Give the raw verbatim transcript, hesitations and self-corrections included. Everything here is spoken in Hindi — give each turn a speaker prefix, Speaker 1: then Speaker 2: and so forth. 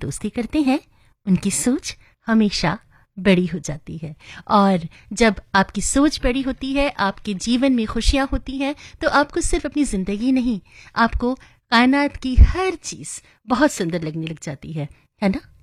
Speaker 1: दोस्ती करते हैं उनकी सोच हमेशा बड़ी हो जाती है। और जब आपकी सोच बड़ी होती है, आपके जीवन में खुशियां होती हैं, तो आपको सिर्फ अपनी जिंदगी नहीं, आपको कायनात की हर चीज बहुत सुंदर लगने लग जाती है, है ना?